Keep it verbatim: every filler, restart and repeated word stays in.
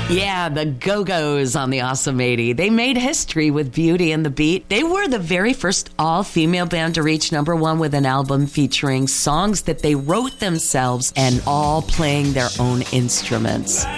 Yeah, the Go-Go's on the Awesome eighty. They made history with Beauty and the Beat. They were the very first all-female band to reach number one with an album featuring songs that they wrote themselves and all playing their own instruments.